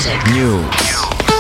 News.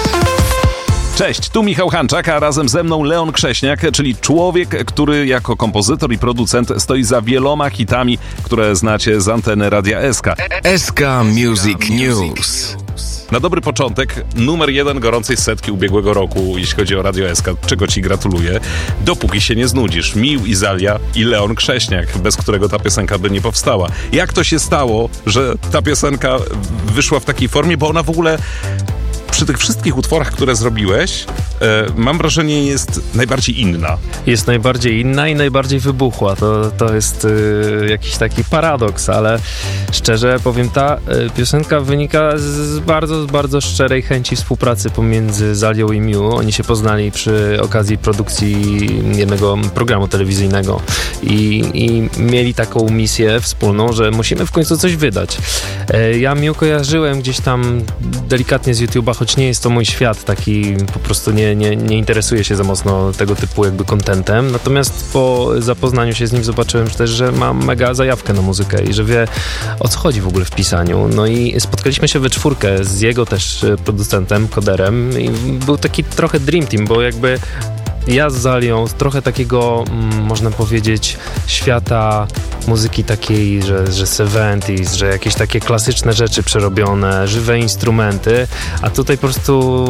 Cześć, tu Michał Hanczak, a razem ze mną Leon Krześniak, czyli człowiek, który jako kompozytor i producent stoi za wieloma hitami, które znacie z anteny Radia SK. SK Music News. Na dobry początek, numer 1 gorącej setki ubiegłego roku, jeśli chodzi o Radio SK, czego ci gratuluję. Dopóki się nie znudzisz. Mił Izalia i Leon Krześniak, bez którego ta piosenka by nie powstała. Jak to się stało, że ta piosenka wyszła w takiej formie, bo ona w ogóle przy tych wszystkich utworach, które zrobiłeś, mam wrażenie, jest najbardziej inna. Jest najbardziej inna i najbardziej wybuchła. To jest jakiś taki paradoks, ale szczerze powiem, ta piosenka wynika z bardzo szczerej chęci współpracy pomiędzy Zalią i Miu. Oni się poznali przy okazji produkcji jednego programu telewizyjnego i mieli taką misję wspólną, że musimy w końcu coś wydać. Ja Miu kojarzyłem gdzieś tam delikatnie z YouTube'a, choć nie jest to mój świat, taki po prostu nie interesuję się za mocno tego typu jakby contentem, natomiast po zapoznaniu się z nim zobaczyłem też, że ma mega zajawkę na muzykę i że wie, o co chodzi w ogóle w pisaniu. No i spotkaliśmy się we czwórkę z jego też producentem, koderem i był taki trochę dream team, bo jakby ja z Zalią trochę takiego, można powiedzieć, świata muzyki takiej, że 70s, że jakieś takie klasyczne rzeczy przerobione, żywe instrumenty, a tutaj po prostu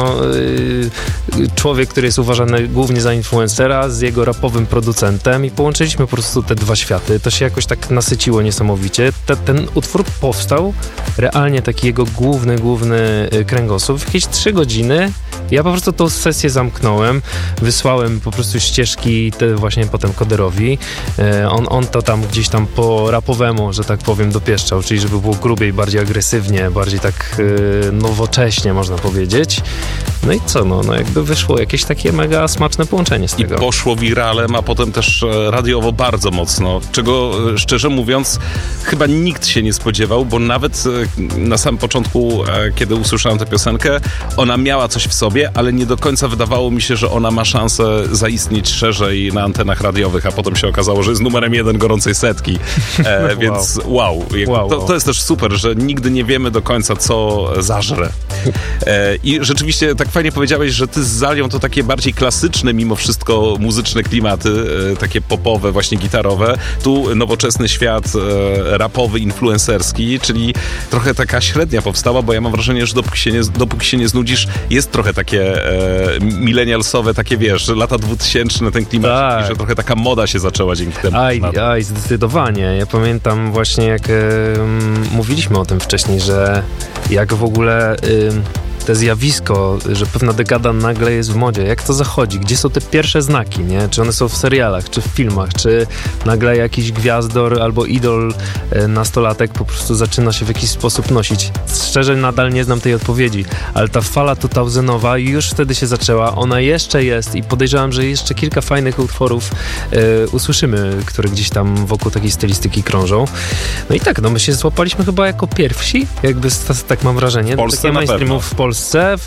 człowiek, który jest uważany głównie za influencera z jego rapowym producentem i połączyliśmy po prostu te dwa światy. To się jakoś tak nasyciło niesamowicie. Ten utwór powstał, realnie taki jego główny kręgosłup. W jakieś 3 godziny ja po prostu tą sesję zamknąłem, wysłałem po prostu ścieżki te właśnie potem koderowi. On to tam gdzieś tam po rapowemu, że tak powiem, dopieszczał, czyli żeby było grubiej, bardziej agresywnie, bardziej tak nowocześnie, można powiedzieć. No i co, no jakby wyszło jakieś takie mega smaczne połączenie z tego. I poszło wiralem, a potem też radiowo bardzo mocno, czego szczerze mówiąc chyba nikt się nie spodziewał, bo nawet na samym początku, kiedy usłyszałem tę piosenkę, ona miała coś w sobie, ale nie do końca wydawało mi się, że ona ma szansę zaistnieć szerzej na antenach radiowych, a potem się okazało, że jest numerem 1 gorącej setki. Więc wow. To jest też super, że nigdy nie wiemy do końca, co zażre. I rzeczywiście tak fajnie powiedziałeś, że ty z Zalią to takie bardziej klasyczne mimo wszystko muzyczne klimaty, takie popowe, właśnie gitarowe. Tu nowoczesny świat rapowy, influencerski, czyli trochę taka średnia powstała, bo ja mam wrażenie, że dopóki się nie znudzisz, jest trochę takie milenialsowe, takie wiesz, lata 2000 ten klimat, tak. I że trochę taka moda się zaczęła dzięki temu. Zdecydowanie. Ja pamiętam właśnie, jak mówiliśmy o tym wcześniej, że jak w ogóle te zjawisko, że pewna dekada nagle jest w modzie. Jak to zachodzi? Gdzie są te pierwsze znaki, nie? Czy one są w serialach, czy w filmach, czy nagle jakiś gwiazdor albo idol nastolatek po prostu zaczyna się w jakiś sposób nosić? Szczerze nadal nie znam tej odpowiedzi, ale ta fala 2000-owa już wtedy się zaczęła. Ona jeszcze jest i podejrzewam, że jeszcze kilka fajnych utworów usłyszymy, które gdzieś tam wokół takiej stylistyki krążą. No i tak, my się złapaliśmy chyba jako pierwsi, jakby tak mam wrażenie. W Polsce na pewno. W Polsce,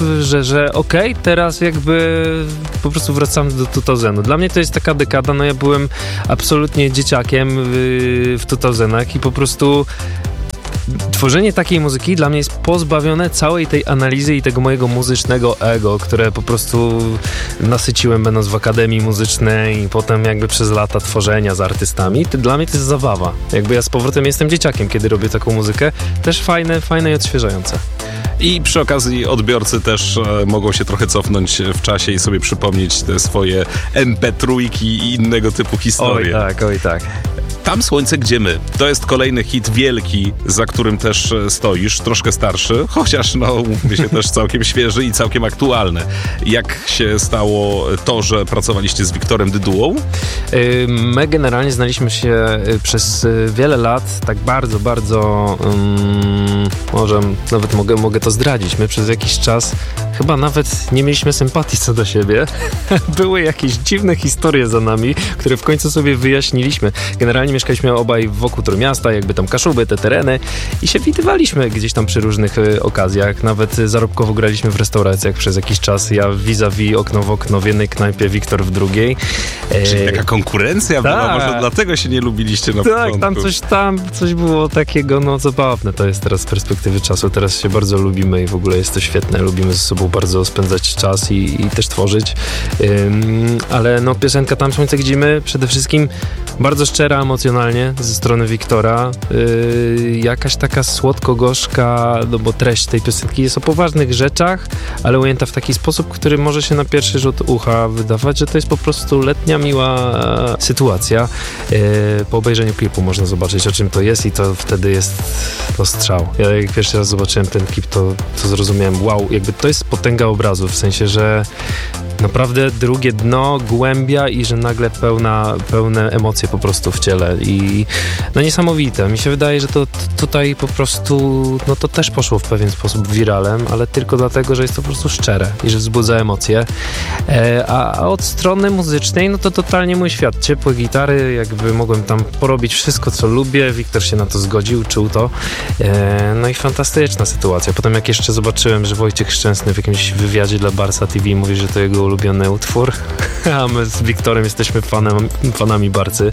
że okej, teraz jakby po prostu wracamy do 2000. Dla mnie to jest taka dekada, ja byłem absolutnie dzieciakiem w 2000-ach i po prostu tworzenie takiej muzyki dla mnie jest pozbawione całej tej analizy i tego mojego muzycznego ego, które po prostu nasyciłem będąc w akademii muzycznej i potem jakby przez lata tworzenia z artystami. Dla mnie to jest zabawa. Jakby ja z powrotem jestem dzieciakiem, kiedy robię taką muzykę. Też fajne i odświeżające. I przy okazji odbiorcy też mogą się trochę cofnąć w czasie i sobie przypomnieć te swoje MP3 i innego typu historie. Oj tak. Tam słońce, gdzie my. To jest kolejny hit wielki, za którym też stoisz, troszkę starszy, chociaż mówmy się też całkiem świeży i całkiem aktualny. Jak się stało to, że pracowaliście z Wiktorem Dydułą? My generalnie znaliśmy się przez wiele lat, tak bardzo może nawet mogę to zdradzić. My przez jakiś czas chyba nawet nie mieliśmy sympatii co do siebie. Były jakieś dziwne historie za nami, które w końcu sobie wyjaśniliśmy. Generalnie mieszkaliśmy obaj wokół Trójmiasta, jakby tam Kaszuby, te tereny i się widywaliśmy gdzieś tam przy różnych okazjach. Nawet zarobkowo graliśmy w restauracjach przez jakiś czas. Ja vis-a-vis, okno w okno w jednej knajpie, Wiktor w drugiej. Czyli taka konkurencja była, może dlatego się nie lubiliście na początku. Tam coś było takiego, no zabawne to jest teraz z perspektywy czasu. Teraz się bardzo lubimy i w ogóle jest to świetne. Lubimy ze sobą bardzo spędzać czas i też tworzyć. Ale no piosenka Tam Słońce Widzimy przede wszystkim bardzo szczera emocjonalnie ze strony Wiktora. Jakaś taka słodko-gorzka, no bo treść tej piosenki jest o poważnych rzeczach, ale ujęta w taki sposób, który może się na pierwszy rzut ucha wydawać, że to jest po prostu letnia, miła sytuacja. Po obejrzeniu klipu można zobaczyć, o czym to jest i to wtedy jest strzał. Ja jak pierwszy raz zobaczyłem ten klip, to zrozumiałem, wow, jakby to jest potęga obrazu, w sensie, że naprawdę drugie dno, głębia i że nagle pełne emocje po prostu w ciele i no niesamowite. Mi się wydaje, że to tutaj po prostu, no to też poszło w pewien sposób wiralem, ale tylko dlatego, że jest to po prostu szczere i że wzbudza emocje. A od strony muzycznej, no to totalnie mój świat. Ciepłe gitary, jakby mogłem tam porobić wszystko, co lubię. Wiktor się na to zgodził, czuł to. No i fantastyczna sytuacja. Potem jak jeszcze zobaczyłem, że Wojciech Szczęsny w jakimś wywiadzie dla Barsa TV mówi, że to jego ulubiony utwór, a my z Wiktorem jesteśmy fanami Barcy,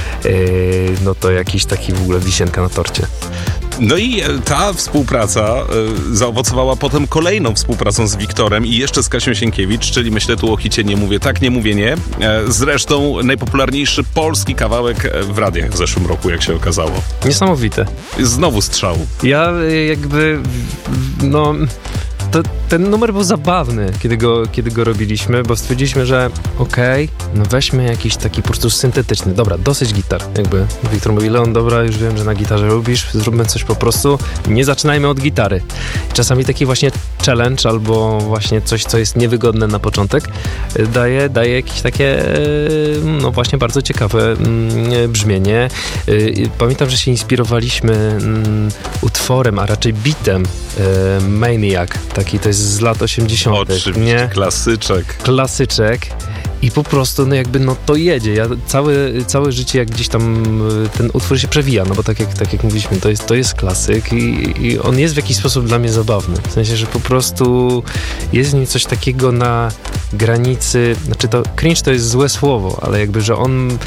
no to jakiś taki w ogóle wisienka na torcie. No i ta współpraca zaowocowała potem kolejną współpracą z Wiktorem i jeszcze z Kasią Sienkiewicz, czyli myślę tu o hicie Nie mówię tak, nie mówię nie. Zresztą najpopularniejszy polski kawałek w radiach w zeszłym roku, jak się okazało. Niesamowite. Znowu strzał. Ja jakby, no... Ten numer był zabawny, kiedy go robiliśmy, bo stwierdziliśmy, że no weźmy jakiś taki po prostu syntetyczny. Dobra, dosyć gitar. Jakby Wiktor mówi, Leon, dobra, już wiem, że na gitarze lubisz, zróbmy coś po prostu, nie zaczynajmy od gitary. Czasami taki właśnie challenge albo właśnie coś, co jest niewygodne na początek, daje jakieś takie, no właśnie bardzo ciekawe brzmienie. Pamiętam, że się inspirowaliśmy utworem, a raczej bitem Maniac, taki to jest z lat 80. Oczywiście, nie? Klasyczek. I po prostu, no jakby, no to jedzie. Ja całe życie, jak gdzieś tam ten utwór się przewija, no bo tak jak mówiliśmy, to jest klasyk i on jest w jakiś sposób dla mnie zabawny. W sensie, że po prostu jest w nim coś takiego na granicy, znaczy to cringe to jest złe słowo, ale jakby, że on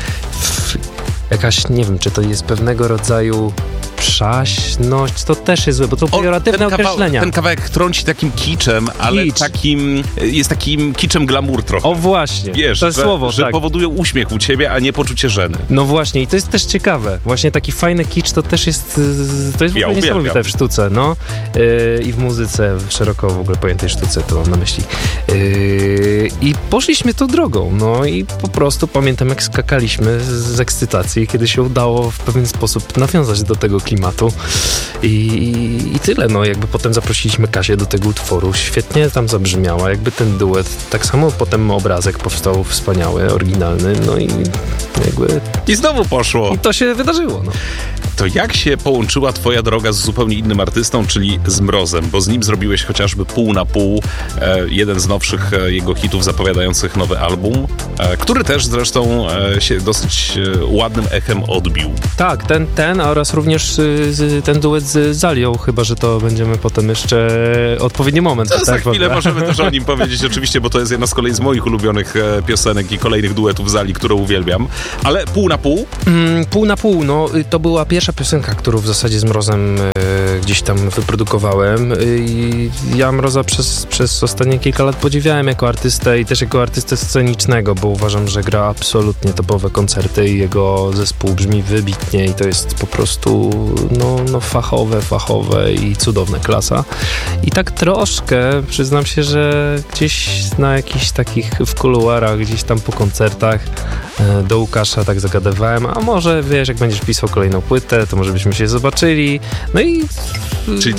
jakaś, nie wiem, czy to jest pewnego rodzaju przaśność, to też jest złe, bo to pejoratywne określenia. Ten kawałek trąci takim kiczem, ale jest takim kiczem glamour trochę. O właśnie, wiesz, to jest słowo, że tak. Powodują uśmiech u ciebie, a nie poczucie żeny. No właśnie i to jest też ciekawe. Właśnie taki fajny kicz to też jest, to jest w ogóle niesamowite w sztuce, no. I w muzyce, szeroko w ogóle pojętej sztuce, to mam na myśli. I poszliśmy tą drogą, no i po prostu pamiętam, jak skakaliśmy z ekscytacji, kiedy się udało w pewien sposób nawiązać do tego klimatu i tyle, no jakby potem zaprosiliśmy Kasię do tego utworu, świetnie tam zabrzmiała, jakby ten duet, tak samo potem obrazek powstał wspaniały, oryginalny, no i jakby... I znowu poszło. I to się wydarzyło, no. To jak się połączyła twoja droga z zupełnie innym artystą, czyli z Mrozem, bo z nim zrobiłeś chociażby Pół na pół, jeden z nowszych jego hitów zapowiadających nowy album, który też zresztą się dosyć ładnym echem odbił. Tak, ten oraz również ten duet z Zalią, chyba że to będziemy potem jeszcze odpowiedni moment. To za chwilę możemy też o nim powiedzieć oczywiście, bo to jest jedna z kolei z moich ulubionych piosenek i kolejnych duetów Zali, które uwielbiam. Ale Pół na pół? Pół na pół, no to była pierwsza piosenka, którą w zasadzie z Mrozem gdzieś tam wyprodukowałem i ja Mroza przez ostatnie kilka lat podziwiałem jako artystę i też jako artystę scenicznego, bo uważam, że gra absolutnie topowe koncerty i jego zespół brzmi wybitnie i to jest po prostu no fachowe i cudowna klasa. I tak troszkę przyznam się, że gdzieś na jakichś takich w kuluarach, gdzieś tam po koncertach do Łukasza tak zagadywałem, a może wiesz, jak będziesz pisał kolejną płytę, to może byśmy się zobaczyli. No i... Czyli tak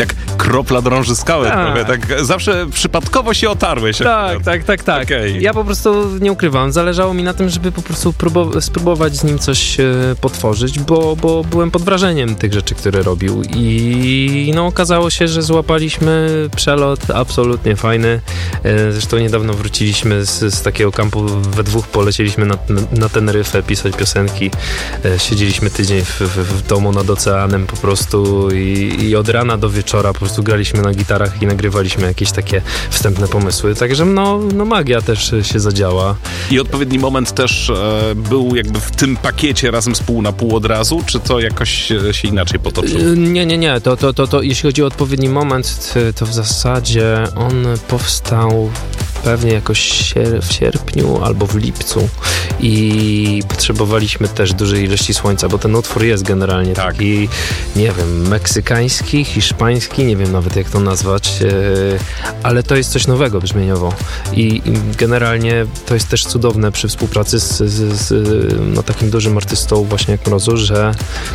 kropla drąży skałę trochę, tak zawsze przypadkowo się otarłeś. Tak. Okay. Ja po prostu nie ukrywam, zależało mi na tym, żeby po prostu spróbować z nim coś potworzyć, bo byłem pod wrażeniem tych rzeczy, które robił i no okazało się, że złapaliśmy przelot absolutnie fajny. Zresztą niedawno wróciliśmy z takiego kampu, we dwóch polecieliśmy na Teneryfę pisać piosenki. Siedzieliśmy tydzień w domu nad oceanem po prostu i od rana do wieczora po prostu graliśmy na gitarach i nagrywaliśmy jakieś takie wstępne pomysły. Także no magia też się zadziała. I odpowiedni moment też był jakby w tym pakiecie razem z pół na pół od razu, czy to jakoś się inaczej potoczyło? Nie. To jeśli chodzi o odpowiedni moment, to w zasadzie on powstał pewnie jakoś w sierpniu albo w lipcu i potrzebowaliśmy też dużej ilości słońca, bo ten utwór jest generalnie taki, nie wiem, meksykański, hiszpański, nie wiem nawet jak to nazwać, ale to jest coś nowego brzmieniowo i generalnie to jest też cudowne przy współpracy z takim dużym artystą właśnie jak Mrozu, że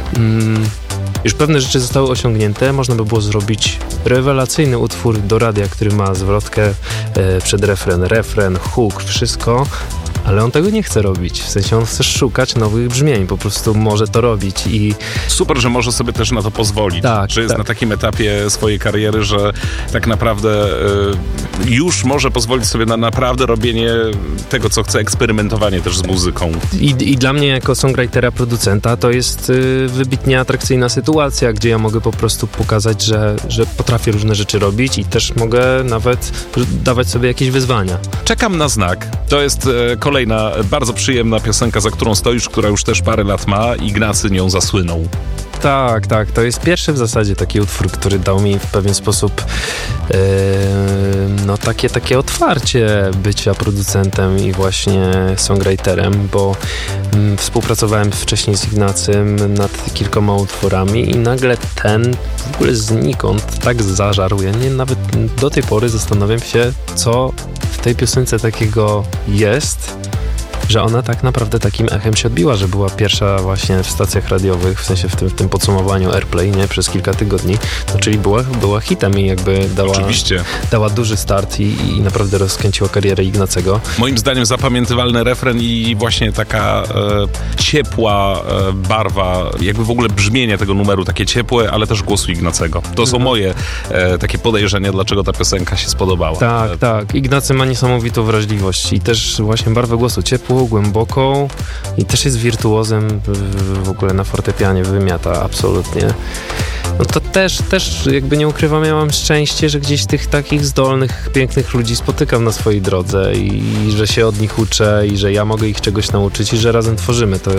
już pewne rzeczy zostały osiągnięte, można by było zrobić rewelacyjny utwór do radia, który ma zwrotkę, refren, hook, wszystko, ale on tego nie chce robić. W sensie on chce szukać nowych brzmień, po prostu może to robić i... Super, że może sobie też na to pozwolić. Że jest na takim etapie swojej kariery, że tak naprawdę już może pozwolić sobie na naprawdę robienie tego, co chce, eksperymentowanie też z muzyką. I dla mnie jako songwritera, producenta to jest wybitnie atrakcyjna sytuacja, gdzie ja mogę po prostu pokazać, że potrafię różne rzeczy robić i też mogę nawet dawać sobie jakieś wyzwania. Czekam na znak. To jest kolejna bardzo przyjemna piosenka, za którą stoisz, która już też parę lat ma. Ignacy nią zasłynął. Tak. To jest pierwszy w zasadzie taki utwór, który dał mi w pewien sposób takie otwarcie bycia producentem i właśnie songwriterem, bo współpracowałem wcześniej z Ignacym nad kilkoma utworami i nagle ten w ogóle znikąd tak zażarł. Ja nawet do tej pory zastanawiam się, co w tej piosence takiego jest, że ona tak naprawdę takim echem się odbiła, że była pierwsza właśnie w stacjach radiowych, w sensie w tym podsumowaniu Airplay, nie? Przez kilka tygodni, czyli była hitem i jakby dała duży start i naprawdę rozkręciła karierę Ignacego. Moim zdaniem zapamiętywalny refren i właśnie taka ciepła barwa, jakby w ogóle brzmienie tego numeru, takie ciepłe, ale też głosu Ignacego. To są moje takie podejrzenia, dlaczego ta piosenka się spodobała. Tak. Ignacy ma niesamowitą wrażliwość i też właśnie barwę głosu ciepłą, głęboką i też jest wirtuozem w ogóle na fortepianie, wymiata absolutnie. No to też jakby nie ukrywam, ja mam szczęście, że gdzieś tych takich zdolnych, pięknych ludzi spotykam na swojej drodze i że się od nich uczę i że ja mogę ich czegoś nauczyć i że razem tworzymy to.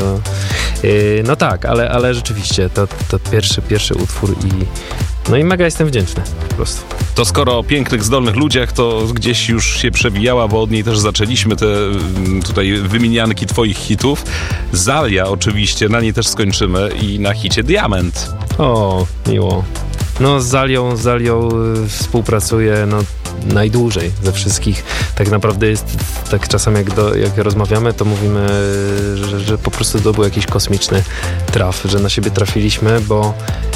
No tak, ale rzeczywiście to pierwszy utwór i mega jestem wdzięczny po prostu. To skoro o pięknych, zdolnych ludziach, to gdzieś już się przewijała, bo od niej też zaczęliśmy te tutaj wymienianki twoich hitów. Zalia oczywiście, na niej też skończymy i na hicie Diament. O, miło. No z Zalią współpracuję najdłużej ze wszystkich. Tak naprawdę jest tak czasem jak rozmawiamy, to mówimy, że po prostu to był jakiś kosmiczny traf, że na siebie trafiliśmy, bo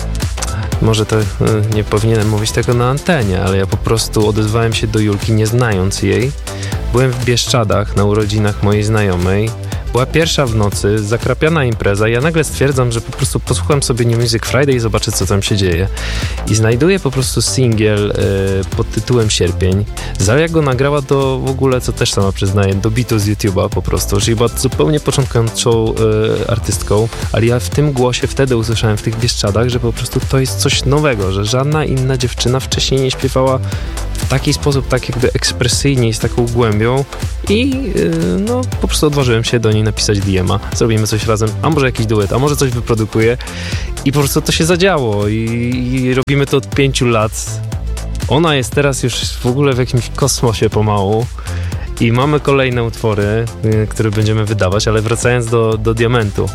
może to nie powinienem mówić tego na antenie, ale ja po prostu odezwałem się do Julki, nie znając jej. Byłem w Bieszczadach na urodzinach mojej znajomej. Była pierwsza w nocy, zakrapiana impreza i ja nagle stwierdzam, że po prostu posłucham sobie New Music Friday i zobaczę, co tam się dzieje. I znajduję po prostu singiel pod tytułem Sierpień. Zalia go nagrała do w ogóle, co też sama przyznaję, do bitu z YouTube'a po prostu, czyli była zupełnie początkującą artystką, ale ja w tym głosie wtedy usłyszałem w tych Bieszczadach, że po prostu to jest coś nowego, że żadna inna dziewczyna wcześniej nie śpiewała w taki sposób, tak jakby ekspresyjnie i z taką głębią i po prostu odważyłem się do niej napisać DM-a, zrobimy coś razem, a może jakiś duet, a może coś wyprodukuję i po prostu to się zadziało i robimy to od 5 lat. Ona jest teraz już w ogóle w jakimś kosmosie pomału i mamy kolejne utwory, które będziemy wydawać, ale wracając do Diamentu.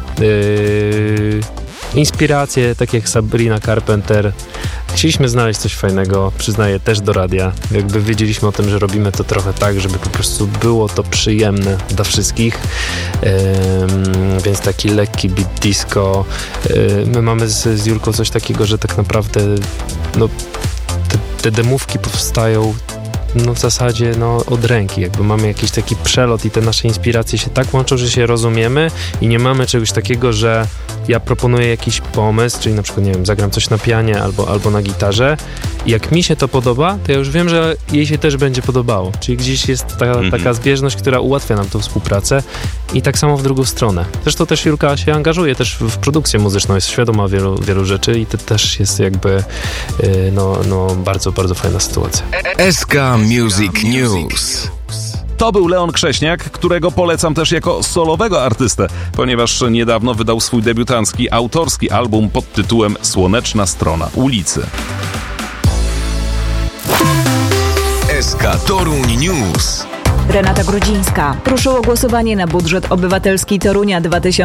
Inspiracje, tak jak Sabrina Carpenter. Chcieliśmy znaleźć coś fajnego, przyznaję, też do radia. Jakby wiedzieliśmy o tym, że robimy to trochę tak, żeby po prostu było to przyjemne dla wszystkich. Więc taki lekki beat disco. My mamy z Julką coś takiego, że tak naprawdę te demówki powstają w zasadzie od ręki, jakby mamy jakiś taki przelot i te nasze inspiracje się tak łączą, że się rozumiemy i nie mamy czegoś takiego, że ja proponuję jakiś pomysł, czyli na przykład, nie wiem, zagram coś na pianie albo na gitarze i jak mi się to podoba, to ja już wiem, że jej się też będzie podobało. Czyli gdzieś jest taka zbieżność, która ułatwia nam tą współpracę i tak samo w drugą stronę. Zresztą też Julka się angażuje też w produkcję muzyczną, jest świadoma wielu rzeczy i to też jest jakby bardzo, bardzo fajna sytuacja. SK Music News. To był Leon Krześniak, którego polecam też jako solowego artystę, ponieważ niedawno wydał swój debiutancki, autorski album pod tytułem Słoneczna strona ulicy. SK Toruń News. Renata Grudzińska. Proszę o głosowanie na budżet obywatelski Torunia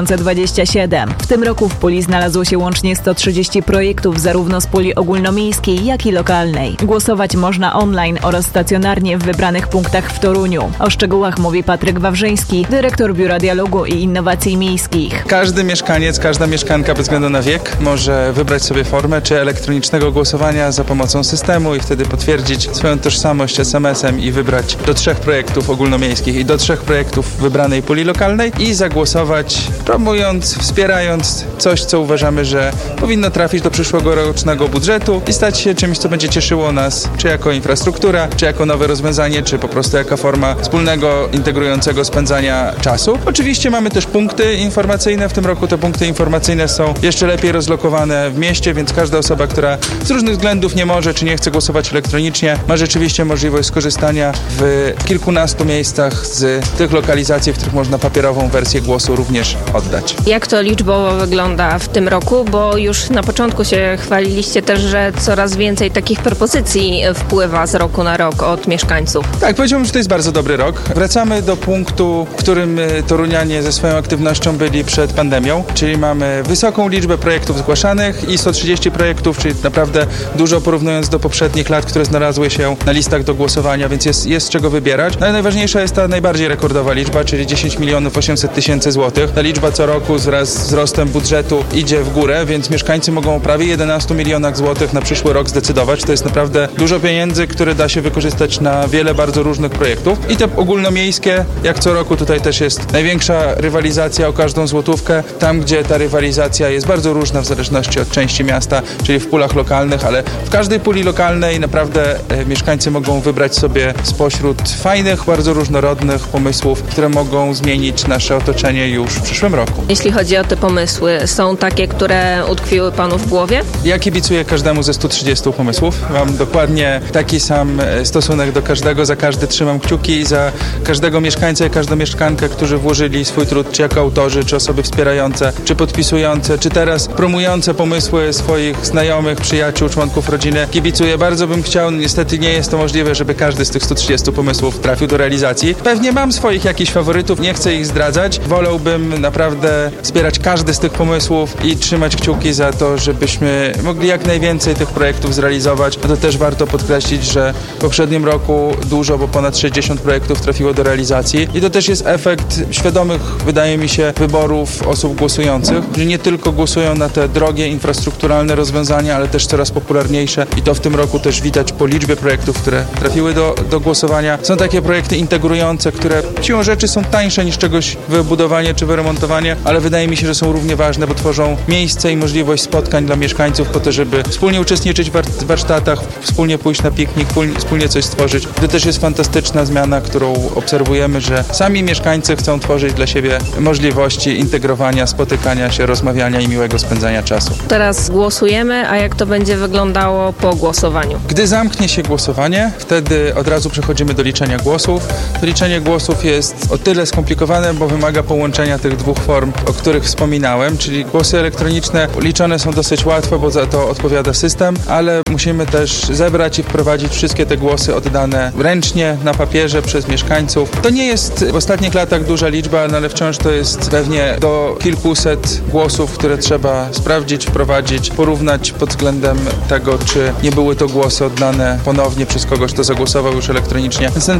2027. W tym roku w puli znalazło się łącznie 130 projektów zarówno z puli ogólnomiejskiej, jak i lokalnej. Głosować można online oraz stacjonarnie w wybranych punktach w Toruniu. O szczegółach mówi Patryk Wawrzyński, dyrektor Biura Dialogu i Innowacji Miejskich. Każdy mieszkaniec, każda mieszkanka bez względu na wiek może wybrać sobie formę czy elektronicznego głosowania za pomocą systemu i wtedy potwierdzić swoją tożsamość SMS-em i wybrać do 3 projektów ogólnomiejskich i do 3 projektów w wybranej puli lokalnej i zagłosować, promując, wspierając coś, co uważamy, że powinno trafić do przyszłego rocznego budżetu i stać się czymś, co będzie cieszyło nas, czy jako infrastruktura, czy jako nowe rozwiązanie, czy po prostu jako forma wspólnego, integrującego spędzania czasu. Oczywiście mamy też punkty informacyjne. W tym roku te punkty informacyjne są jeszcze lepiej rozlokowane w mieście, więc każda osoba, która z różnych względów nie może, czy nie chce głosować elektronicznie, ma rzeczywiście możliwość skorzystania w kilkunastu miejscach z tych lokalizacji, w których można papierową wersję głosu również oddać. Jak to liczbowo wygląda w tym roku? Bo już na początku się chwaliliście też, że coraz więcej takich propozycji wpływa z roku na rok od mieszkańców. Tak, powiedziałbym, że to jest bardzo dobry rok. Wracamy do punktu, w którym torunianie ze swoją aktywnością byli przed pandemią, czyli mamy wysoką liczbę projektów zgłaszanych i 130 projektów, czyli naprawdę dużo porównując do poprzednich lat, które znalazły się na listach do głosowania, więc jest z czego wybierać. No i najważniejsza jest ta najbardziej rekordowa liczba, czyli 10 800 000 złotych. Ta liczba co roku wraz z wzrostem budżetu idzie w górę, więc mieszkańcy mogą o prawie 11 milionach złotych na przyszły rok zdecydować. To jest naprawdę dużo pieniędzy, które da się wykorzystać na wiele bardzo różnych projektów. I te ogólnomiejskie, jak co roku tutaj też jest największa rywalizacja o każdą złotówkę. Tam, gdzie ta rywalizacja jest bardzo różna w zależności od części miasta, czyli w pulach lokalnych, ale w każdej puli lokalnej naprawdę mieszkańcy mogą wybrać sobie spośród fajnych, bardzo różnorodnych pomysłów, które mogą zmienić nasze otoczenie już w przyszłym roku. Jeśli chodzi o te pomysły, są takie, które utkwiły panu w głowie? Ja kibicuję każdemu ze 130 pomysłów. Mam dokładnie taki sam stosunek do każdego, za każdy trzymam kciuki i za każdego mieszkańca i każdą mieszkankę, którzy włożyli swój trud, czy jako autorzy, czy osoby wspierające, czy podpisujące, czy teraz promujące pomysły swoich znajomych, przyjaciół, członków rodziny. Kibicuję, bardzo bym chciał, niestety nie jest to możliwe, żeby każdy z tych 130 pomysłów trafił do realizacji. Pewnie mam swoich jakichś faworytów, nie chcę ich zdradzać. Wolałbym naprawdę wspierać każdy z tych pomysłów i trzymać kciuki za to, żebyśmy mogli jak najwięcej tych projektów zrealizować. No to też warto podkreślić, że w poprzednim roku dużo, bo ponad 60 projektów trafiło do realizacji i to też jest efekt świadomych, wydaje mi się, wyborów osób głosujących, że nie tylko głosują na te drogie, infrastrukturalne rozwiązania, ale też coraz popularniejsze i to w tym roku też widać po liczbie projektów, które trafiły do głosowania. Są takie projekty integrujące, które siłą rzeczy są tańsze niż czegoś wybudowanie czy wyremontowanie, ale wydaje mi się, że są równie ważne, bo tworzą miejsce i możliwość spotkań dla mieszkańców po to, żeby wspólnie uczestniczyć w warsztatach, wspólnie pójść na piknik, wspólnie coś stworzyć. To też jest fantastyczna zmiana, którą obserwujemy, że sami mieszkańcy chcą tworzyć dla siebie możliwości integrowania, spotykania się, rozmawiania i miłego spędzania czasu. Teraz głosujemy, a jak to będzie wyglądało po głosowaniu? Gdy zamknie się głosowanie, wtedy od razu przechodzimy do liczenia głosów. To liczenie głosów jest o tyle skomplikowane, bo wymaga połączenia tych dwóch form, o których wspominałem, czyli głosy elektroniczne liczone są dosyć łatwo, bo za to odpowiada system, ale musimy też zebrać i wprowadzić wszystkie te głosy oddane ręcznie na papierze przez mieszkańców. To nie jest w ostatnich latach duża liczba, no ale wciąż to jest pewnie do kilkuset głosów, które trzeba sprawdzić, wprowadzić, porównać pod względem tego, czy nie były to głosy oddane ponownie przez kogoś, kto zagłosował już elektronicznie. Więc ten proces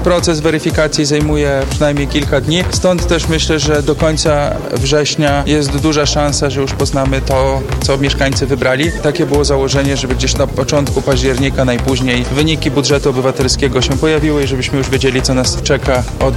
weryfikacji zajmuje przynajmniej kilka dni. Stąd też myślę, że do końca września jest duża szansa, że już poznamy to, co mieszkańcy wybrali. Takie było założenie, żeby gdzieś na początku października najpóźniej wyniki budżetu obywatelskiego się pojawiły i żebyśmy już wiedzieli, co nas czeka od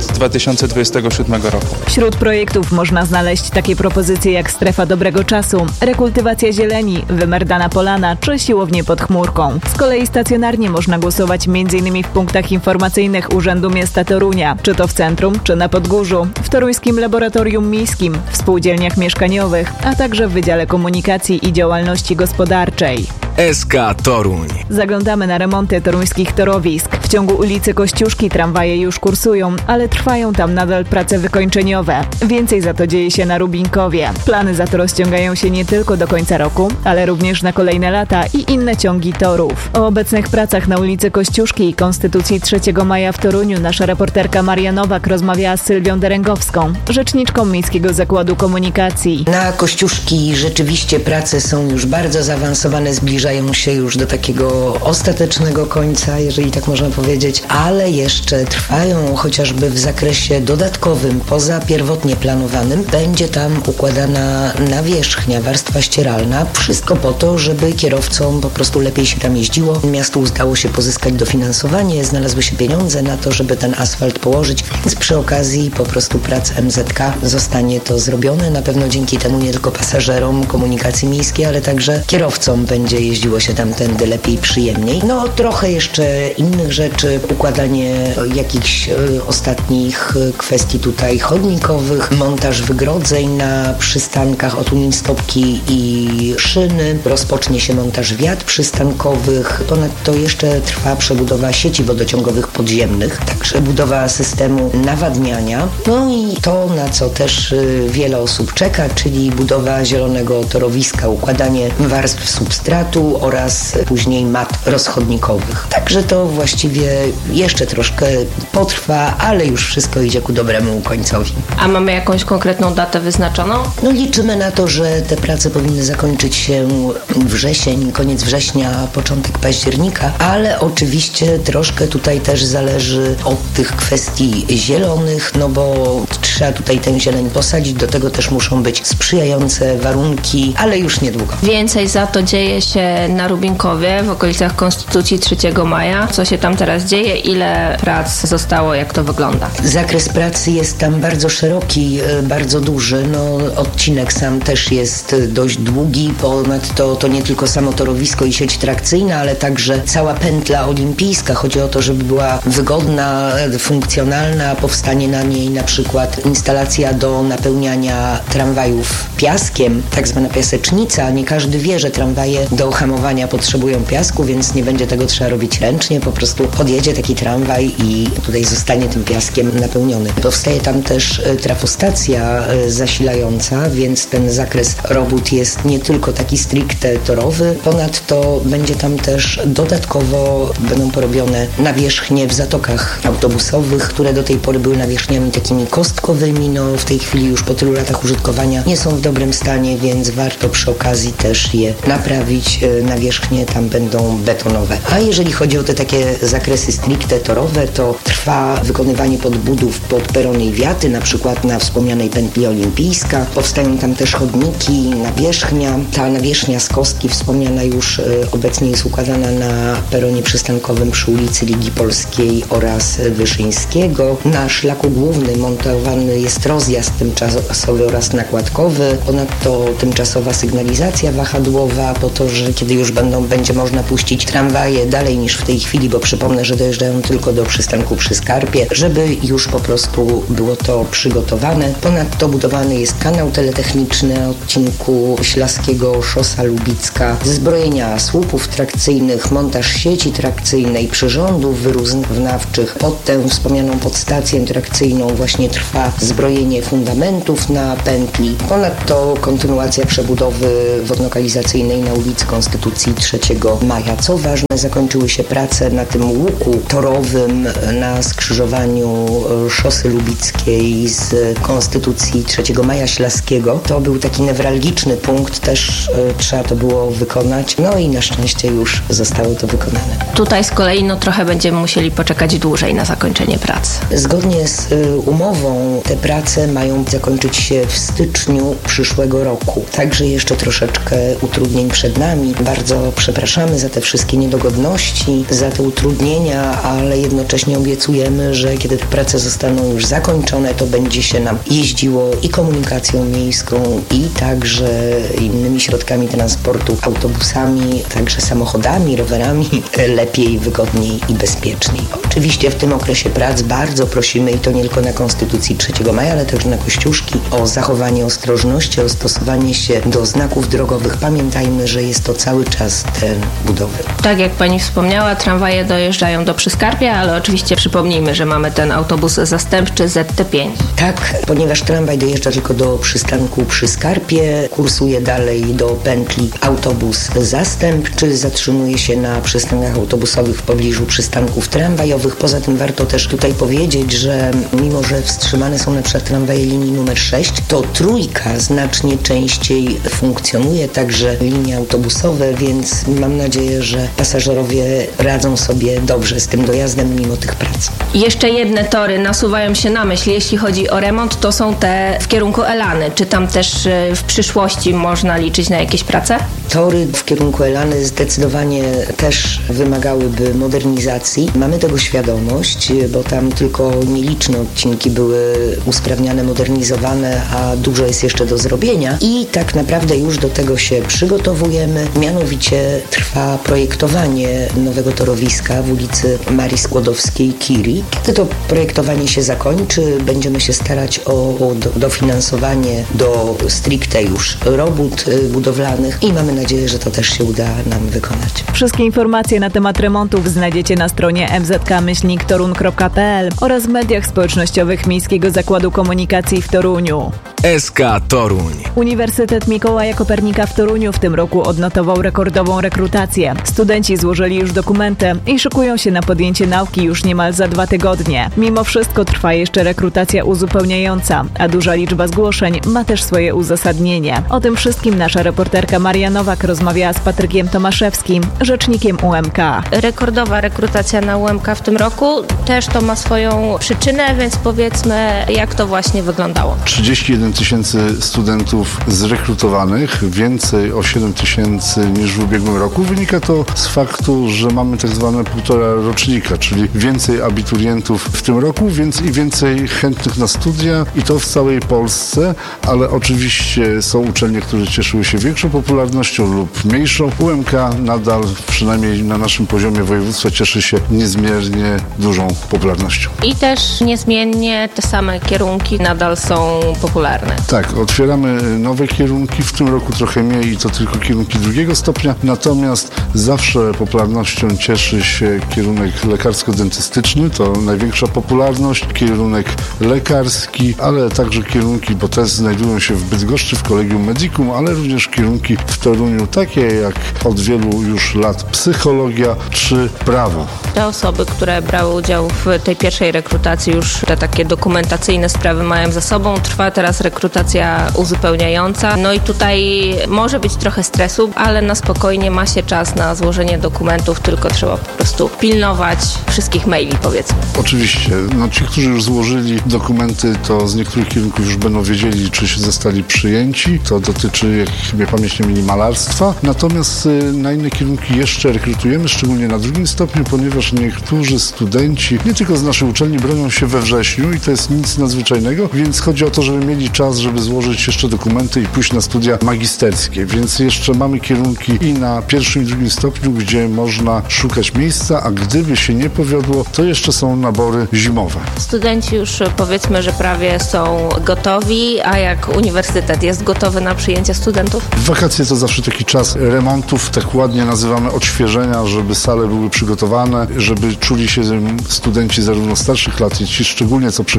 2027 roku. Wśród projektów można znaleźć takie propozycje jak strefa dobrego czasu, rekultywacja zieleni, wymerdana polana czy siłownie pod chmurką. Z kolei stacjonarnie można głosować m.in. w punktach informacyjnych Urzędu Miasta Torunia, czy to w centrum, czy na Podgórzu, w Toruńskim Laboratorium Miejskim, w spółdzielniach mieszkaniowych, a także w Wydziale Komunikacji i Działalności Gospodarczej. SK Toruń. Zaglądamy na remonty toruńskich torowisk. W ciągu ulicy Kościuszki tramwaje już kursują, ale trwają tam nadal prace wykończeniowe. Więcej za to dzieje się na Rubinkowie. Plany za to rozciągają się nie tylko do końca roku, ale również na kolejne lata i inne ciągi torów. O obecnych pracach na ulicy Kościuszki i Konstytucji 3 maja w Toruniu nasza reporterka Maria Nowak rozmawiała z Sylwią Derengowską, rzeczniczką Miejskiego Zakładu Komunikacji. Na Kościuszki rzeczywiście prace są już bardzo zaawansowane, zbliżają się już do takiego ostatecznego końca, jeżeli tak można powiedzieć, ale jeszcze trwają chociażby w zakresie dodatkowym, poza pierwotnie planowanym. Będzie tam układana nawierzchnia, warstwa ścieralna. Wszystko po to, żeby kierowcom po prostu lepiej się tam jeździło. Miastu udało się pozyskać dofinansowanie, znalazły się pieniądze na to, żeby ten asfalt położyć, więc przy okazji po prostu prac MZK zostanie to zrobione. Na pewno dzięki temu nie tylko pasażerom komunikacji miejskiej, ale także kierowcom będzie jeździło się tamtędy lepiej, przyjemniej. No trochę jeszcze innych rzeczy, układanie jakichś ostatnich kwestii tutaj chodnikowych, montaż wygrodzeń na przystankach, otunin-stopki i szyny. Rozpocznie się montaż wiat przystankowych. Ponadto jeszcze trwa przebudowa sieci wodociągowych podziemnych, także budowa systemu nawadniania. No i to, na co też wiele osób czeka, czyli budowa zielonego torowiska, układanie warstw substratu oraz później mat rozchodnikowych. Także to właściwie jeszcze troszkę potrwa, ale już wszystko idzie ku dobremu końcowi. A mamy jakąś konkretną datę wyznaczoną? No liczymy na to, że te prace powinny zakończyć się wrzesień, koniec września, początek października, ale oczywiście troszkę tutaj też zależy od tych kwestii zielonych, no bo trzeba tutaj tę zieleń posadzić, do tego też muszą być sprzyjające warunki, ale już niedługo. Więcej za to dzieje się na Rubinkowie, w okolicach Konstytucji 3 maja. Co się tam teraz dzieje? Ile prac zostało? Jak to wygląda? Zakres pracy jest tam bardzo szeroki, bardzo duży. No, odcinek sam też jest dość długi. Ponadto to nie tylko samo torowisko i sieć trakcyjna, ale także cała pętla olimpijska. Chodzi o to, żeby była wygodna, funkcjonalna. Powstanie na niej na przykład instalacja do napełniania tramwajów piaskiem, tak zwana piasecznica. Nie każdy wie, że tramwaje do hamowania potrzebują piasku, więc nie będzie tego trzeba robić ręcznie. Po prostu podjedzie taki tramwaj i tutaj zostanie tym piaskiem napełniony. Powstaje tam też trafostacja zasilająca, więc ten zakres robót jest nie tylko taki stricte torowy. Ponadto będzie tam też dodatkowo będą porobione nawierzchnie w zatokach autobusowych, które do tej pory były nawierzchniami takimi kostkowymi. No w tej chwili już po tylu latach użytkowania nie są w dobrym stanie, więc warto przy okazji też je naprawić. Nawierzchnie tam będą betonowe. A jeżeli chodzi o te takie zakresy stricte torowe, to trwa wykonywanie podbudów pod perony i wiaty, na przykład na wspomnianej pętli olimpijska. Powstają tam też chodniki, nawierzchnia. Ta nawierzchnia z kostki wspomniana już obecnie jest układana na peronie przystankowym przy ulicy Ligi Polskiej oraz Wyszyńskiego. Na szlaku głównym montowany jest rozjazd tymczasowy oraz nakładkowy. Ponadto tymczasowa sygnalizacja wahadłowa po to, że kiedy już będzie można puścić tramwaje dalej niż w tej chwili, bo przypomnę, że dojeżdżają tylko do przystanku przy Skarpie, żeby już po prostu było to przygotowane. Ponadto budowany jest kanał teletechniczny na odcinku Ślaskiego Szosa Lubicka, zbrojenia słupów trakcyjnych, montaż sieci trakcyjnej, przyrządów wyrównawczych. Pod tę wspomnianą podstację trakcyjną właśnie trwa zbrojenie fundamentów na pętli. Ponadto kontynuacja przebudowy wodnokalizacyjnej na ulicy Konstytucji 3 Maja. Co ważne, zakończyły się prace na tym łuku torowym na skrzyżowaniu Szosy Lubickiej z Konstytucji 3 Maja Ślaskiego. To był taki newralgiczny punkt, też trzeba to było wykonać. No i na szczęście już zostało to wykonane. Tutaj z kolei trochę będziemy musieli poczekać dłużej na zakończenie prac. Zgodnie z umową te prace mają zakończyć się w styczniu przyszłego roku. Także jeszcze troszeczkę utrudnień przed nami. Bardzo przepraszamy za te wszystkie niedogodności, za te utrudnienia, ale jednocześnie obiecujemy, że kiedy te prace zostaną już zakończone, to będzie się nam jeździło i komunikacją miejską, i także innymi środkami transportu, autobusami, także samochodami, rowerami lepiej, wygodniej i bezpieczniej. Oczywiście w tym okresie prac bardzo prosimy, i to nie tylko na Konstytucji 3 Maja, ale także na Kościuszki, o zachowanie ostrożności, o stosowanie się do znaków drogowych. Pamiętajmy, że jest to cały czas teren budowy. Tak jak pani wspomniała, tramwaje dojeżdżają do Przyskarpia, ale oczywiście przypomnijmy, że mamy ten autobus zastępczy ZT5. Tak, ponieważ tramwaj dojeżdża tylko do przystanku Przyskarpie, kursuje dalej do pętli autobus zastępczy, zatrzymuje się na przystankach autobusowych w pobliżu przystanków tramwajowych. Poza tym warto też tutaj powiedzieć, że mimo, że wstrzymane są na przykład tramwaje linii numer 6, to trójka znacznie częściej funkcjonuje, także linie autobusowe, więc mam nadzieję, że pasażerowie radzą sobie dobrze z tym dojazdem mimo tych prac. Jeszcze jedne tory nasuwają się na myśl, jeśli chodzi o remont, to są te w kierunku Elany. Czy tam też w przyszłości można liczyć na jakieś prace? Tory w kierunku Elany zdecydowanie też wymagałyby modernizacji. Mamy tego świadomość, bo tam tylko nieliczne odcinki były usprawniane, modernizowane, a dużo jest jeszcze do zrobienia i tak naprawdę już do tego się przygotowujemy. Mianowicie trwa projektowanie nowego torowiska w ulicy Marii Skłodowskiej-Curie. Kiedy to projektowanie się zakończy, będziemy się starać o dofinansowanie do stricte już robót budowlanych i mamy nadzieję, że to też się uda nam wykonać. Wszystkie informacje na temat remontów znajdziecie na stronie mzk-torun.pl oraz w mediach społecznościowych Miejskiego Zakładu Komunikacji w Toruniu. SK Toruń. Uniwersytet Mikołaja Kopernika w Toruniu w tym roku odnotował rekordową rekrutację. Studenci złożyli już dokumenty i szykują się na podjęcie nauki już niemal za 2 tygodnie. Mimo wszystko trwa jeszcze rekrutacja uzupełniająca, a duża liczba zgłoszeń ma też swoje uzasadnienie. O tym wszystkim nasza reporterka Maria Nowak rozmawiała z Patrykiem Tomaszewskim, rzecznikiem UMK. Rekordowa rekrutacja na UMK w tym roku też to ma swoją przyczynę, więc powiedzmy, jak to właśnie wyglądało. 31 000 studentów zrekrutowanych, więcej o 7 000 niż w ubiegłym roku. Wynika to z faktu, że mamy tak zwane 1,5 rocznika, czyli więcej abiturientów w tym roku, więc i więcej chętnych na studia i to w całej Polsce, ale oczywiście są uczelnie, które cieszyły się większą popularnością lub mniejszą. UMK nadal, przynajmniej na naszym poziomie województwa, cieszy się niezmiernie dużą popularnością. I też niezmiennie te same kierunki nadal są popularne. Tak, otwieramy nowe kierunki, w tym roku trochę mniej i to tylko kierunki 2 stopnia, natomiast zawsze popularnością cieszy się kierunek lekarsko-dentystyczny, to największa popularność, kierunek lekarski, ale także kierunki, bo te znajdują się w Bydgoszczy, w Collegium Medicum, ale również kierunki w Toruniu, takie jak od wielu już lat psychologia czy prawo. Te osoby, które brały udział w tej pierwszej rekrutacji, już te takie dokumentacyjne sprawy mają za sobą. Trwa teraz rekrutacja uzupełniająca. No i tutaj może być trochę stresu, ale na spokojnie ma się czas na złożenie dokumentów, tylko trzeba po prostu pilnować wszystkich maili, powiedzmy. Oczywiście. Ci, którzy już złożyli dokumenty, to z niektórych kierunków już będą wiedzieli, czy się zostali przyjęci. To dotyczy, jak mnie pamięć nie myli, malarstwa. Natomiast na inne kierunki jeszcze rekrutujemy, szczególnie na 2 stopniu, ponieważ niektórzy studenci, nie tylko z naszej uczelni, bronią się we wrześniu i to jest nic nadzwyczajnego, więc chodzi o to, żeby mieli czas, żeby złożyć jeszcze dokumenty i pójść na studia magisterskie. Więc jeszcze mamy kierunki i na 1. i 2 stopniu, gdzie można szukać miejsca, a gdyby się nie powiodło, to jeszcze są nabory zimowe. Studenci już powiedzmy, że prawie są gotowi, a jak uniwersytet jest gotowy na przyjęcie studentów? Wakacje to zawsze taki czas remontów, tak ładnie nazywamy odświeżenia, żeby sale były przygotowane, żeby czuli się studenci zarówno starszych lat, i ci szczególnie co przychodzą, bo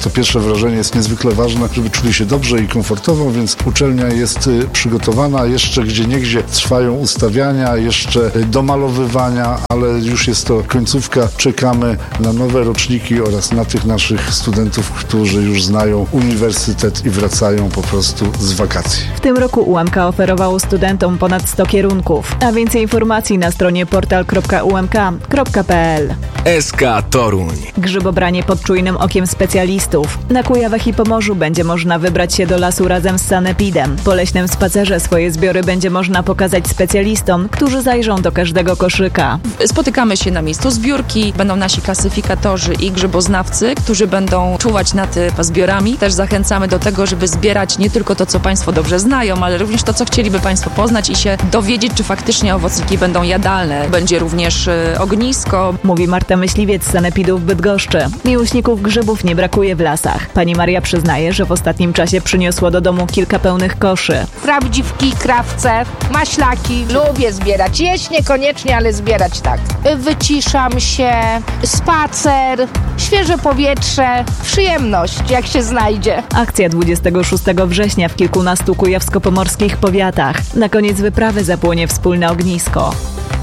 to pierwsze wrażenie jest niezwykle ważne, żeby czuli się dobrze i komfortowo, więc uczelnia jest przygotowana. Jeszcze gdzieniegdzie trwają ustawiania, jeszcze domalowywania, ale już jest to końcówka. Czekamy na nowe roczniki oraz na tych naszych studentów, którzy już znają uniwersytet i wracają po prostu z wakacji. W tym roku UMK oferowało studentom ponad 100 kierunków, a więcej informacji na stronie portal.umk.pl. SK Toruń. Grzybobranie pod czujnym okiem specjalistów. Na Kujawach i Pomorzu będzie można wybrać się do lasu razem z sanepidem. Po leśnym spacerze swoje zbiory będzie można pokazać specjalistom, którzy zajrzą do każdego koszyka. Spotykamy się na miejscu zbiórki, będą nasi klasyfikatorzy i grzyboznawcy, którzy będą czuwać nad zbiorami. Też zachęcamy do tego, żeby zbierać nie tylko to, co Państwo dobrze znają, ale również to, co chcieliby Państwo poznać i się dowiedzieć, czy faktycznie owocniki będą jadalne. Będzie również ognisko. Mówi Marta Myśliwiec z sanepidów w Bydgoszczy. Miłośników grzybów nie brakuje w lasach. Pani Maria przyznaje, że w ostatnim czasie przyniosła do domu kilka pełnych koszy. Prawdziwki, krawce, maślaki. Lubię zbierać. Jeść niekoniecznie, ale zbierać tak. Wyciszam się, spacer, świeże powietrze, przyjemność, jak się znajdzie. Akcja 26 września w kilkunastu kujawsko-pomorskich powiatach. Na koniec wyprawy zapłonie wspólne ognisko.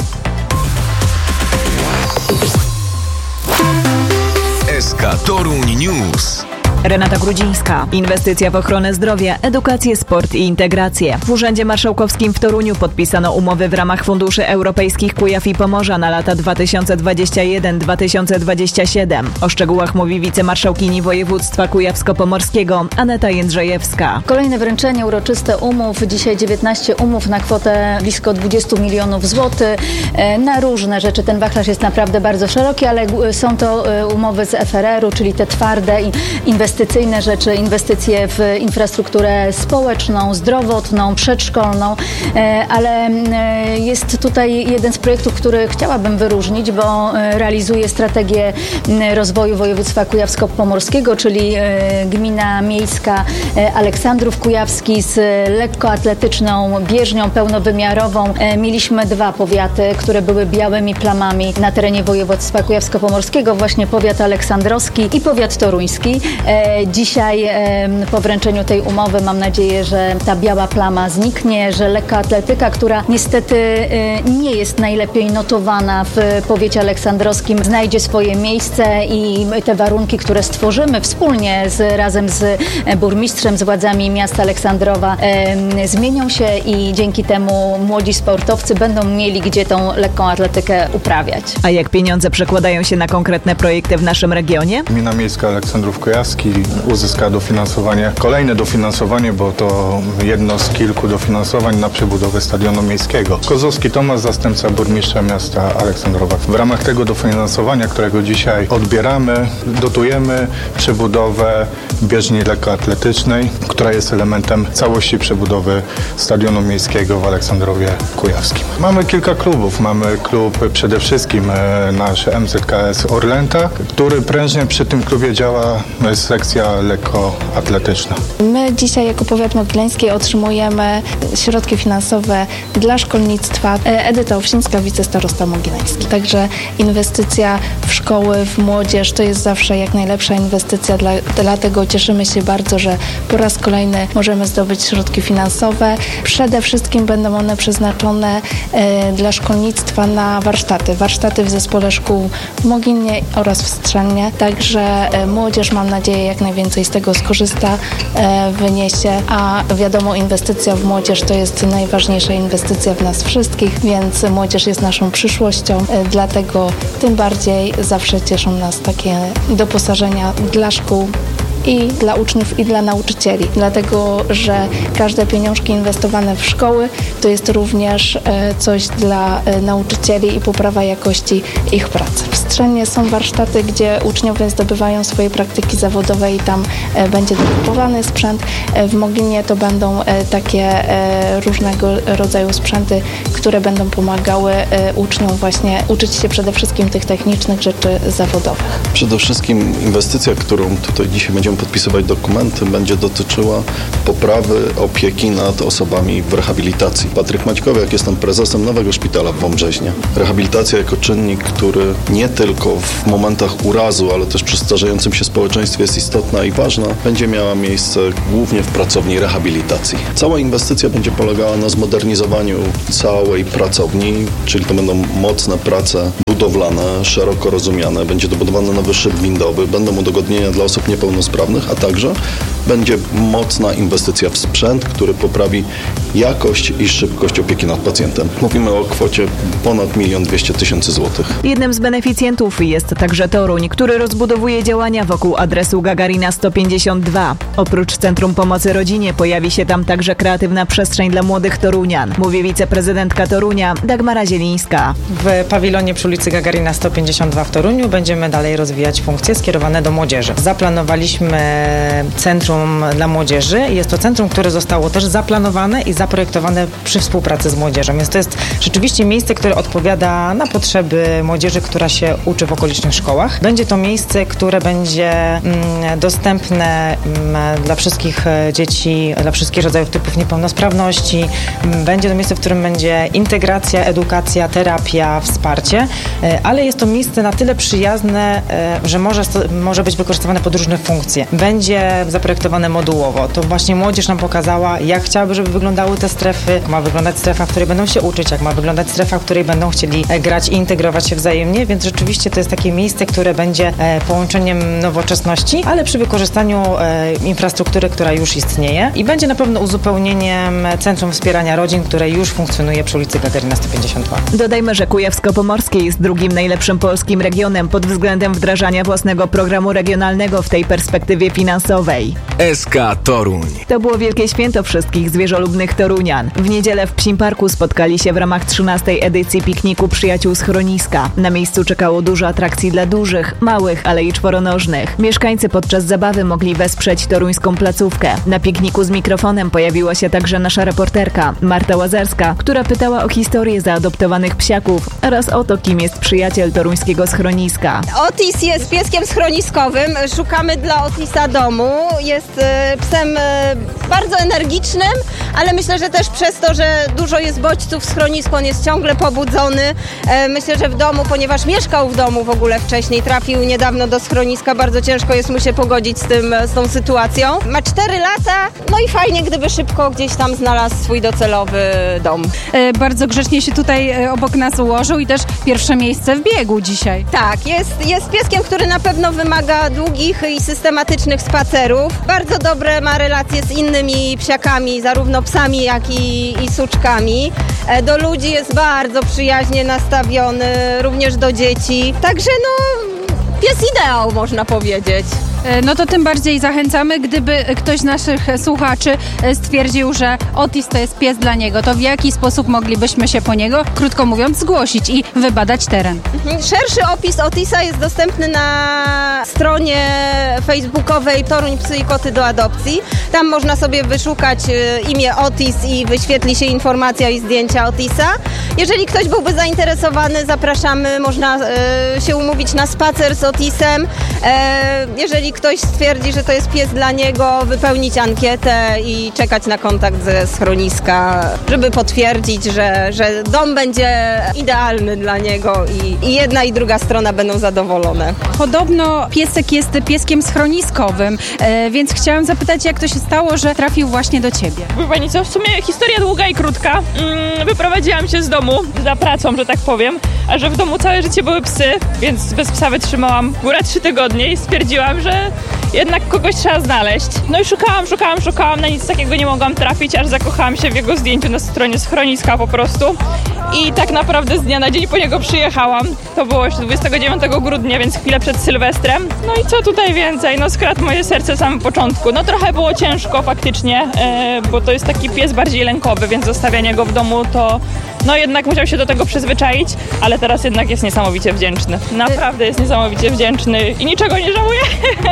SK Toruń News. Renata Grudzińska. Inwestycja w ochronę zdrowia, edukację, sport i integrację. W Urzędzie Marszałkowskim w Toruniu podpisano umowy w ramach Funduszy Europejskich Kujaw i Pomorza na lata 2021-2027. O szczegółach mówi wicemarszałkini województwa kujawsko-pomorskiego Aneta Jędrzejewska. Kolejne wręczenie uroczyste umów. Dzisiaj 19 umów na kwotę blisko 20 milionów złotych. Na różne rzeczy. Ten wachlarz jest naprawdę bardzo szeroki, ale są to umowy z FRR-u, czyli te twarde inwestycyjne rzeczy, inwestycje w infrastrukturę społeczną, zdrowotną, przedszkolną, ale jest tutaj jeden z projektów, który chciałabym wyróżnić, bo realizuje strategię rozwoju województwa kujawsko-pomorskiego, czyli gmina miejska Aleksandrów Kujawski z lekkoatletyczną bieżnią pełnowymiarową. Mieliśmy 2 powiaty, które były białymi plamami na terenie województwa kujawsko-pomorskiego, właśnie powiat aleksandrowski i powiat toruński. Dzisiaj po wręczeniu tej umowy mam nadzieję, że ta biała plama zniknie, że lekkoatletyka, która niestety nie jest najlepiej notowana w powiecie aleksandrowskim, znajdzie swoje miejsce i te warunki, które stworzymy wspólnie razem z burmistrzem, z władzami miasta Aleksandrowa zmienią się i dzięki temu młodzi sportowcy będą mieli gdzie tą lekką atletykę uprawiać. A jak pieniądze przekładają się na konkretne projekty w naszym regionie? Gmina Miejska Aleksandrów Kujawski uzyska dofinansowanie, kolejne dofinansowanie, bo to jedno z kilku dofinansowań na przebudowę stadionu miejskiego. Kozłowski Tomasz, zastępca burmistrza miasta Aleksandrowa. W ramach tego dofinansowania, którego dzisiaj odbieramy, dotujemy przebudowę bieżni lekkoatletycznej, która jest elementem całości przebudowy stadionu miejskiego w Aleksandrowie Kujawskim. Mamy kilka klubów. Mamy klub przede wszystkim nasz MZKS Orlęta, który prężnie przy tym klubie działa, jest sekcja lekkoatletyczna. My dzisiaj jako powiat mogileński otrzymujemy środki finansowe dla szkolnictwa. Edyta Owsińska, wicestarosta mogileński. Także inwestycja w szkoły, w młodzież to jest zawsze jak najlepsza inwestycja, dlatego cieszymy się bardzo, że po raz kolejny możemy zdobyć środki finansowe. Przede wszystkim będą one przeznaczone dla szkolnictwa na warsztaty. Warsztaty w zespole szkół w Mogilnie oraz w Strzelnie. Także młodzież, mam nadzieję, jak najwięcej z tego skorzysta, wyniesie, a wiadomo, inwestycja w młodzież to jest najważniejsza inwestycja w nas wszystkich, więc młodzież jest naszą przyszłością, dlatego tym bardziej zawsze cieszą nas takie doposażenia dla szkół i dla uczniów, i dla nauczycieli. Dlatego, że każde pieniążki inwestowane w szkoły to jest również coś dla nauczycieli i poprawa jakości ich pracy. W Strzelnie są warsztaty, gdzie uczniowie zdobywają swoje praktyki zawodowe i tam będzie dokupowany sprzęt. W Mogilnie to będą takie różnego rodzaju sprzęty, które będą pomagały uczniom właśnie uczyć się przede wszystkim tych technicznych rzeczy zawodowych. Przede wszystkim inwestycja, którą tutaj dzisiaj będziemy będziemy podpisywać dokumenty, będzie dotyczyła poprawy opieki nad osobami w rehabilitacji. Patryk Maćkowiak, jestem prezesem nowego szpitala w Wąbrzeźnie. Rehabilitacja jako czynnik, który nie tylko w momentach urazu, ale też przy starzejącym się społeczeństwie jest istotna i ważna, będzie miała miejsce głównie w pracowni rehabilitacji. Cała inwestycja będzie polegała na zmodernizowaniu całej pracowni, czyli to będą mocne prace budowlane, szeroko rozumiane, będzie dobudowany nowy szyb windowy, będą udogodnienia dla osób niepełnosprawnych, a także będzie mocna inwestycja w sprzęt, który poprawi jakość i szybkość opieki nad pacjentem. Mówimy o kwocie ponad 1 200 000 złotych. Jednym z beneficjentów jest także Toruń, który rozbudowuje działania wokół adresu Gagarina 152. Oprócz Centrum Pomocy Rodzinie pojawi się tam także kreatywna przestrzeń dla młodych torunian, mówi wiceprezydentka Torunia Dagmara Zielińska. W pawilonie przy ulicy Gagarina 152 w Toruniu będziemy dalej rozwijać funkcje skierowane do młodzieży. Zaplanowaliśmy Centrum dla Młodzieży. Jest to centrum, które zostało też zaplanowane i zaprojektowane przy współpracy z młodzieżą. Więc to jest rzeczywiście miejsce, które odpowiada na potrzeby młodzieży, która się uczy w okolicznych szkołach. Będzie to miejsce, które będzie dostępne dla wszystkich dzieci, dla wszystkich rodzajów typów niepełnosprawności. Będzie to miejsce, w którym będzie integracja, edukacja, terapia, wsparcie, ale jest to miejsce na tyle przyjazne, że może być wykorzystywane pod różne funkcje. Będzie zaprojektowane modułowo. To właśnie młodzież nam pokazała, jak chciałaby, żeby wyglądały te strefy, jak ma wyglądać strefa, w której będą się uczyć, jak ma wyglądać strefa, w której będą chcieli grać i integrować się wzajemnie, więc rzeczywiście to jest takie miejsce, które będzie połączeniem nowoczesności, ale przy wykorzystaniu infrastruktury, która już istnieje i będzie na pewno uzupełnieniem Centrum Wspierania Rodzin, które już funkcjonuje przy ulicy Gagarina 152. Dodajmy, że Kujawsko-Pomorskie jest drugim najlepszym polskim regionem pod względem wdrażania własnego programu regionalnego w tej perspektywie finansowej. SK Toruń. To było wielkie święto wszystkich zwierzolubnych torunian. W niedzielę w Psim Parku spotkali się w ramach 13. edycji pikniku Przyjaciół Schroniska. Na miejscu czekało dużo atrakcji dla dużych, małych, ale i czworonożnych. Mieszkańcy podczas zabawy mogli wesprzeć toruńską placówkę. Na pikniku z mikrofonem pojawiła się także nasza reporterka Marta Łazarska, która pytała o historię zaadoptowanych psiaków oraz o to, kim jest przyjaciel toruńskiego schroniska. Otis jest pieskiem schroniskowym. Szukamy dla Otisa domu. Jest psem bardzo energicznym, ale myślę, że też przez to, że dużo jest bodźców w schronisku, on jest ciągle pobudzony. Myślę, że w domu, ponieważ mieszkał w domu w ogóle wcześniej, trafił niedawno do schroniska, bardzo ciężko jest mu się pogodzić z tą sytuacją. Ma 4 lata, no i fajnie, gdyby szybko gdzieś tam znalazł swój docelowy dom. Bardzo grzecznie się tutaj obok nas ułożył i też pierwsze miejsce w biegu dzisiaj. Tak, jest pieskiem, który na pewno wymaga długich i systematycznych spacerów. Bardzo dobre ma relacje z innymi psiakami, zarówno psami, jak i suczkami. Do ludzi jest bardzo przyjaźnie nastawiony, również do dzieci. Także pies ideał, można powiedzieć. No to tym bardziej zachęcamy, gdyby ktoś z naszych słuchaczy stwierdził, że Otis to jest pies dla niego, to w jaki sposób moglibyśmy się po niego, krótko mówiąc, zgłosić i wybadać teren? Szerszy opis Otisa jest dostępny na stronie facebookowej Toruń Psy i Koty do Adopcji. Tam można sobie wyszukać imię Otis i wyświetli się informacja i zdjęcia Otisa. Jeżeli ktoś byłby zainteresowany, zapraszamy, można się umówić na spacer z Otisem. Jeżeli ktoś stwierdzi, że to jest pies dla niego, wypełnić ankietę i czekać na kontakt ze schroniska, żeby potwierdzić, że dom będzie idealny dla niego i jedna i druga strona będą zadowolone. Podobno piesek jest pieskiem schroniskowym, więc chciałam zapytać, jak to się stało, że trafił właśnie do ciebie? Pani co, w sumie historia długa i krótka. Wyprowadziłam się z domu za pracą, że tak powiem, a że w domu całe życie były psy, więc bez psa wytrzymałam góra 3 tygodnie i stwierdziłam, że jednak kogoś trzeba znaleźć. No i szukałam, na nic takiego nie mogłam trafić, aż zakochałam się w jego zdjęciu na stronie schroniska po prostu. I tak naprawdę z dnia na dzień po niego przyjechałam. To było już 29 grudnia, więc chwilę przed Sylwestrem. No i co tutaj więcej? No skradł moje serce w samym początku. No trochę było ciężko faktycznie, bo to jest taki pies bardziej lękowy, więc zostawianie go w domu to no jednak musiał się do tego przyzwyczaić, ale teraz jednak jest niesamowicie wdzięczny. Naprawdę jest niesamowicie wdzięczny i niczego nie żałuje.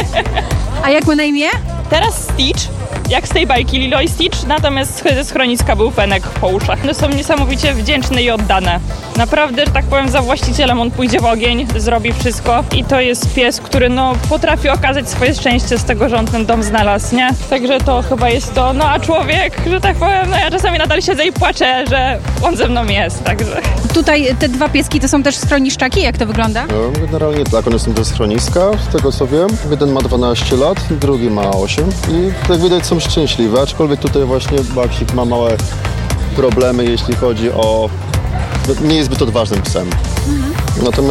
A jak ma na imię? Teraz Stitch, jak z tej bajki Lilo i Stitch, natomiast ze schroniska był Fenek po uszach. No są niesamowicie wdzięczne i oddane. Naprawdę, że tak powiem, za właścicielem on pójdzie w ogień, zrobi wszystko i to jest pies, który potrafi okazać swoje szczęście z tego, że on ten dom znalazł, nie? Także to chyba jest to, a człowiek, że tak powiem, ja czasami nadal siedzę i płaczę, że on ze mną jest, także. Tutaj te dwa pieski to są też schroniszczaki, jak to wygląda? Generalnie tak, one są do schroniska, z tego co wiem. Jeden ma 12 lat, drugi ma 8 i jak widać są szczęśliwe, aczkolwiek tutaj właśnie Baksik ma małe problemy, jeśli chodzi o... nie jest zbyt odważnym psem. Natomiast